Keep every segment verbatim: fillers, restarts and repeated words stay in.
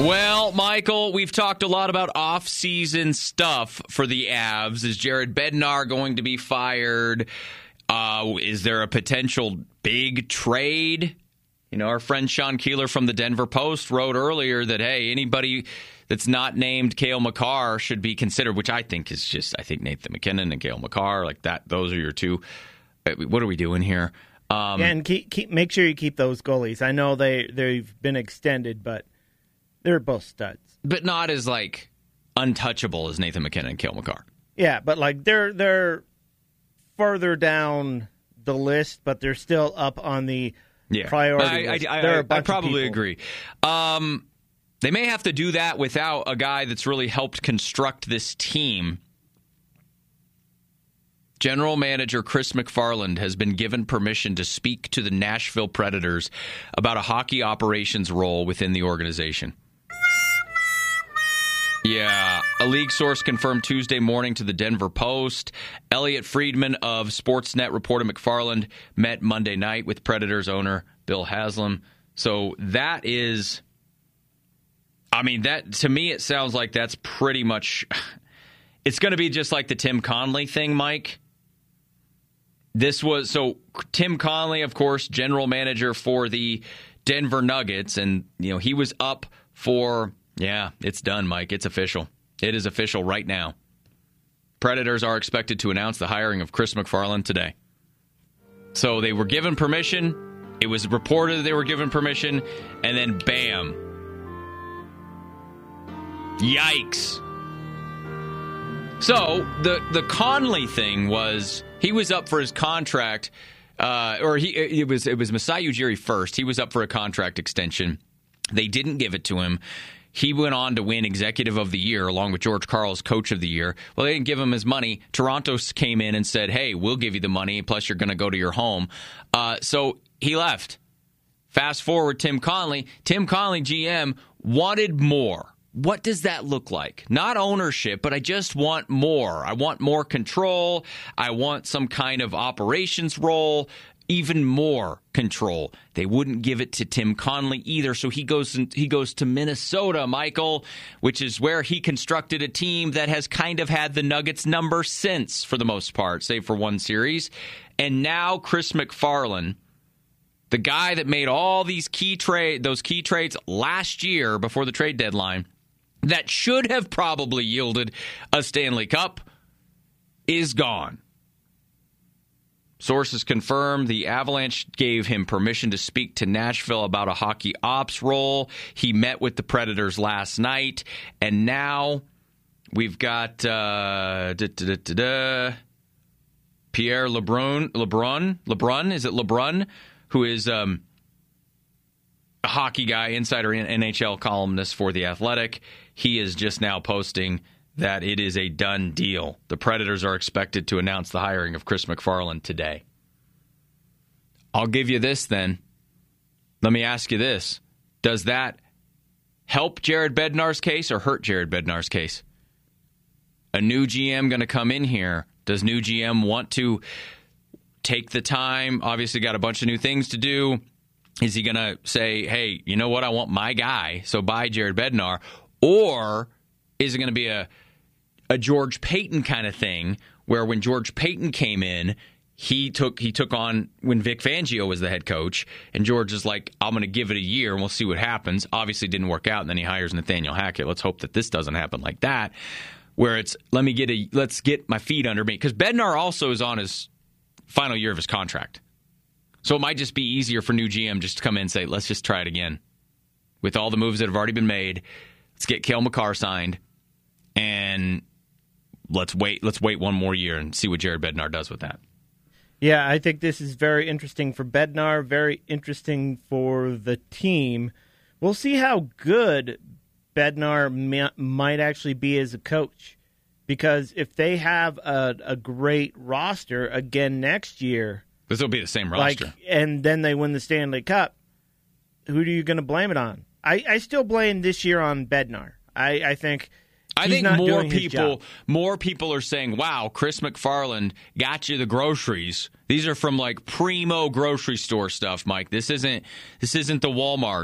Well, Michael, we've talked a lot about off-season stuff for the Avs. Is Jared Bednar going to be fired? Uh, is there a potential big trade? You know, our friend Sean Keeler from the Denver Post wrote earlier that, hey, anybody that's not named Cale Makar should be considered, which I think is just, I think Nathan MacKinnon and Cale Makar, like that, those are your two. What are we doing here? Um, yeah, and keep, keep make sure you keep those goalies. I know they, they've been extended, but they're both studs. But not as, like, untouchable as Nathan MacKinnon and Cale Makar. Yeah, but, like, they're they're further down the list, but they're still up on the yeah. priority I, list. I, I, I, I probably agree. Um, they may have to do that without a guy that's really helped construct this team. General Manager Chris McFarland has been given permission to speak to the Nashville Predators about a hockey operations role within the organization. Yeah, a league source confirmed Tuesday morning to the Denver Post. Elliot Friedman of Sportsnet reported McFarland met Monday night with Predators owner Bill Haslam. So that is, I mean, that to me it sounds like that's pretty much, it's going to be just like the Tim Connolly thing, Mike. This was, so Tim Connolly, of course, general manager for the Denver Nuggets, and, you know, he was up for... Yeah, it's done, Mike. It's official. It is official right now. Predators are expected to announce the hiring of Chris McFarland today. So they were given permission. It was reported that they were given permission. And then, bam. Yikes. So the, the Conley thing was, he was up for his contract, uh, or he it was, it was Masai Ujiri first. He was up for a contract extension. They didn't give it to him. He went on to win Executive of the Year along with George Karl's Coach of the Year. Well, they didn't give him his money. Toronto came in and said, hey, we'll give you the money, plus you're going to go to your home. Uh, so he left. Fast forward, Tim Connolly. Tim Connolly, G M, wanted more. What does that look like? Not ownership, but I just want more. I want more control. I want some kind of operations role. Even more control. They wouldn't give it to Tim Connolly either, so he goes he goes to Minnesota, Michael, which is where he constructed a team that has kind of had the Nuggets number since, for the most part, save for one series. And now Chris McFarland, the guy that made all these key trade those key trades last year before the trade deadline, that should have probably yielded a Stanley Cup, is gone. Sources confirm the Avalanche gave him permission to speak to Nashville about a hockey ops role. He met with the Predators last night, and now we've got uh, da, da, da, da, da, Pierre LeBrun. LeBrun, LeBrun, is it LeBrun, who is um, a hockey guy, insider N H L columnist for The Athletic. He is just now posting that it is a done deal. The Predators are expected to announce the hiring of Chris McFarland today. I'll give you this then. Let me ask you this. Does that help Jared Bednar's case or hurt Jared Bednar's case? A new G M going to come in here. Does new G M want to take the time? Obviously got a bunch of new things to do. Is he going to say, hey, you know what? I want my guy, so buy Jared Bednar. Or is it going to be a a George Payton kind of thing where when George Payton came in, he took he took on when Vic Fangio was the head coach, and George is like, I'm going to give it a year and we'll see what happens. Obviously didn't work out, and then he hires Nathaniel Hackett. Let's hope that this doesn't happen like that, where it's let me get a let's get my feet under me, because Bednar also is on his final year of his contract. So it might just be easier for new G M just to come in and say, let's just try it again. With all the moves that have already been made, let's get Cale Makar signed, and let's wait let's wait one more year and see what Jared Bednar does with that. Yeah, I think this is very interesting for Bednar, very interesting for the team. We'll see how good Bednar may, might actually be as a coach, because if they have a, a great roster again next year, this will be the same roster, like, and then they win the Stanley Cup, who are you going to blame it on? I, I still blame this year on Bednar. I, I think I he's think not more doing his people job. more people are saying, wow, Chris McFarland got you the groceries. These are from like primo grocery store stuff, Mike. This isn't this isn't the Walmarts.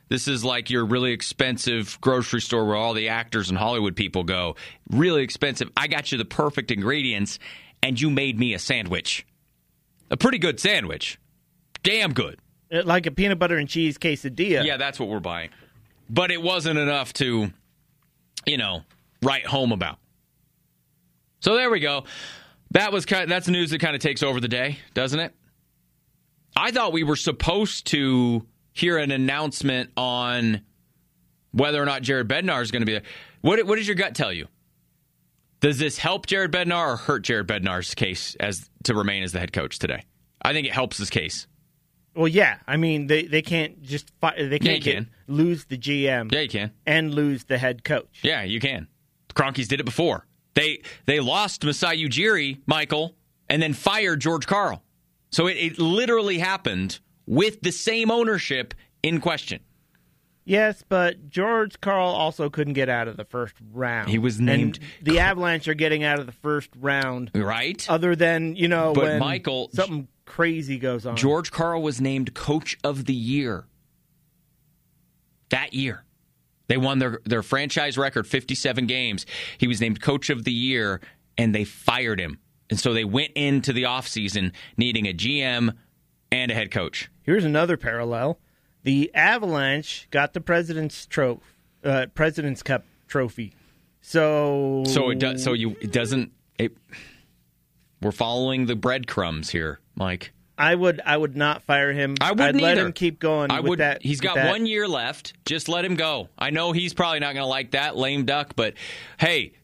This is like your really expensive grocery store where all the actors and Hollywood people go. Really expensive. I got you the perfect ingredients, and you made me a sandwich. A pretty good sandwich. Damn good. Like a peanut butter and cheese quesadilla. Yeah, that's what we're buying. But it wasn't enough to, you know, write home about. So there we go. That was kind of, that's news that kind of takes over the day, doesn't it? I thought we were supposed to hear an announcement on whether or not Jared Bednar is going to be there. What, what does your gut tell you? Does this help Jared Bednar or hurt Jared Bednar's case as to remain as the head coach today? I think it helps his case. Well, yeah. I mean, they, they can't just fi- they can't yeah, you get, can. lose the G M. Yeah, you can. And lose the head coach. Yeah, you can. The Cronkies did it before. They they lost Masai Ujiri, Michael, and then fired George Karl. So it, it literally happened with the same ownership in question. Yes, but George Karl also couldn't get out of the first round. He was named. And the Avalanche are getting out of the first round. Right. Other than, you know, but when Michael, something crazy goes on. George Karl was named Coach of the Year that year. They won their, their franchise record, fifty-seven games. He was named Coach of the Year, and they fired him. And so they went into the offseason needing a G M and a head coach. Here's another parallel. The Avalanche got the President's trophy, uh, President's Cup trophy. So, so it does. So you it doesn't. It, we're following the breadcrumbs here, Mike. I would, I would not fire him. I wouldn't I'd let either. him keep going. I with would. That, he's got that. one year left. Just let him go. I know he's probably not going to like that lame duck, but hey,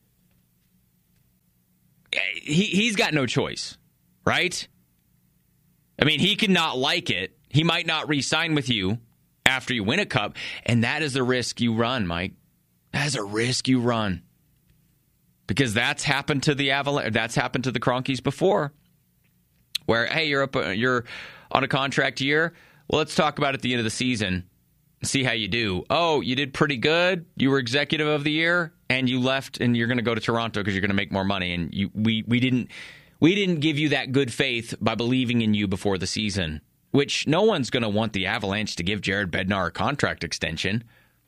he he's got no choice, right? I mean, he can not like it. He might not re-sign with you after you win a cup, and that is the risk you run, Mike. That is a risk you run. Because that's happened to the Avalanche, that's happened to the Cronkies before. Where, hey, you're up, you're on a contract year. Well, let's talk about it at the end of the season. See how you do. Oh, you did pretty good. You were executive of the year, and you left, and you're going to go to Toronto because you're going to make more money. And you, we, we didn't, we didn't give you that good faith by believing in you before the season. Which no one's going to want the Avalanche to give Jared Bednar a contract extension.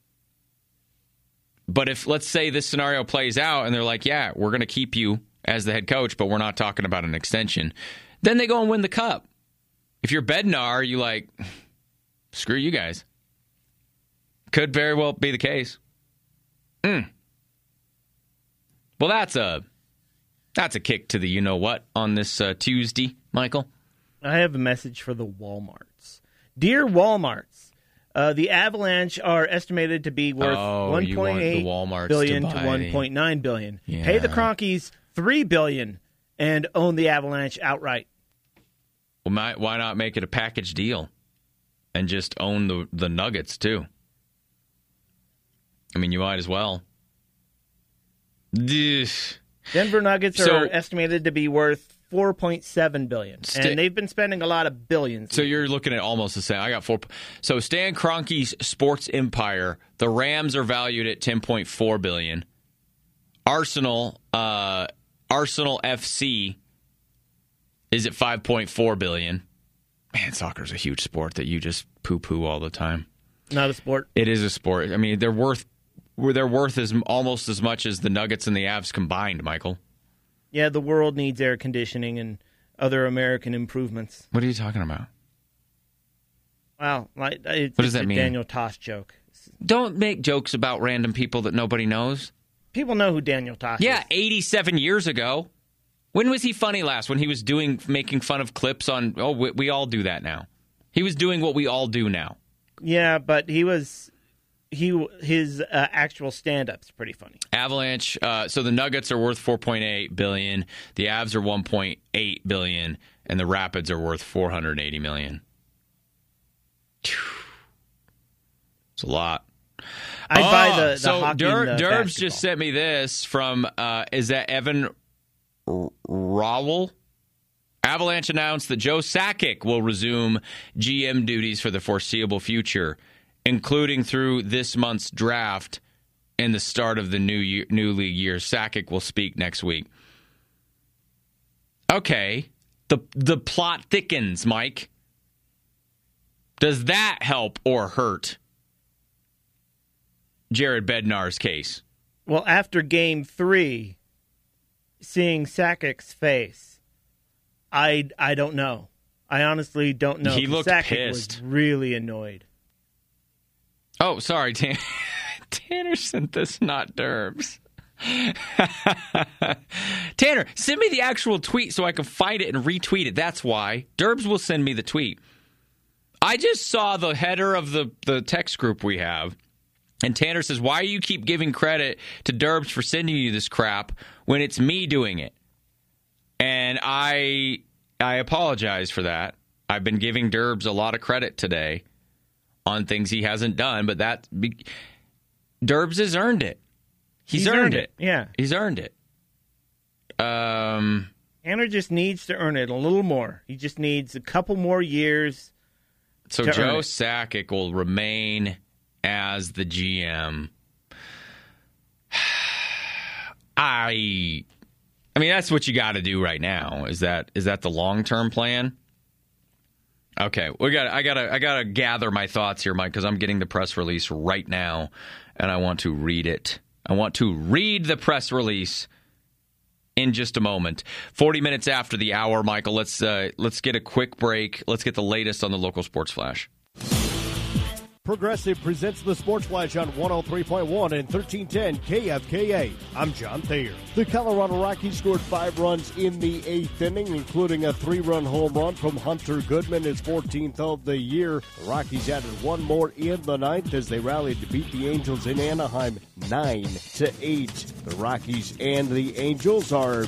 But if, let's say, this scenario plays out, and they're like, yeah, we're going to keep you as the head coach, but we're not talking about an extension. Then they go and win the cup. If you're Bednar, you like, screw you guys. Could very well be the case. Mm. Well, that's a that's a kick to the you know what on this uh, Tuesday, Michael. I have a message for the Walmarts. Dear Walmarts, uh, the Avalanche are estimated to be worth oh, one point eight billion dollars to, to one point nine billion dollars. Yeah. Pay the Cronkies three billion dollars and own the Avalanche outright. Well, might, why not make it a package deal and just own the, the Nuggets, too? I mean, you might as well. Denver Nuggets so, are estimated to be worth four point seven billion dollars, st- and they've been spending a lot of billions. So you're looking at almost the same. I got four. So Stan Kroenke's sports empire, the Rams are valued at ten point four billion dollars. Arsenal, uh, Arsenal F C is at five point four billion dollars. Man, soccer's a huge sport that you just poo-poo all the time. Not a sport. It is a sport. I mean, they're worth they're worth as almost as much as the Nuggets and the Avs combined, Michael. Yeah, the world needs air conditioning and other American improvements. What are you talking about? Wow, like it's, what it's does that a mean? Daniel Tosh joke. Don't make jokes about random people that nobody knows. People know who Daniel Tosh yeah, is. Yeah, eighty-seven years ago. When was he funny last? When he was doing making fun of clips on, oh, we, we all do that now. He was doing what we all do now. Yeah, but he was, he his uh, actual stand-up's pretty funny. Avalanche, uh, so the Nuggets are worth four point eight billion dollars, the Avs are one point eight billion dollars, and the Rapids are worth four hundred eighty million dollars. It's a lot. I'd oh, buy the, the so hockey Dur- and the Derbs basketball. just sent me this from, uh, is that Evan R- Rowell? Avalanche announced that Joe Sakic will resume G M duties for the foreseeable future, including through this month's draft and the start of the new year, new league year. Sakic will speak next week. Okay, the the plot thickens, Mike. Does that help or hurt Jared Bednar's case. Well, after game three, seeing Sakic's face, I, I don't know. I honestly don't know. He looked Sakic pissed. was really annoyed. Oh, sorry, Tan- Tanner sent this, not Derbs. Tanner, send me the actual tweet so I can find it and retweet it. That's why. Derbs will send me the tweet. I just saw the header of the, the text group we have, and Tanner says, why do you keep giving credit to Derbs for sending you this crap when it's me doing it? And I I apologize for that. I've been giving Derbs a lot of credit today on things he hasn't done, but that be, Derbs has earned it. He's, He's earned, earned it. it. Yeah. He's earned it. Um, Tanner just needs to earn it a little more. He just needs a couple more years. So to Joe earn it. Sakic will remain as the G M. I I mean, that's what you got to do right now. Is that is that the long-term plan? Okay, we got. I gotta. I gotta gather my thoughts here, Mike, because I'm getting the press release right now, and I want to read it. I want to read the press release in just a moment. Forty minutes after the hour, Michael. Let's uh, let's get a quick break. Let's get the latest on the local sports flash. Progressive presents the Sports Flash on one oh three point one and thirteen ten K F K A. I'm John Thayer. The Colorado Rockies scored five runs in the eighth inning, including a three-run home run from Hunter Goodman, his fourteenth of the year. The Rockies added one more in the ninth as they rallied to beat the Angels in Anaheim nine to eight. The Rockies and the Angels are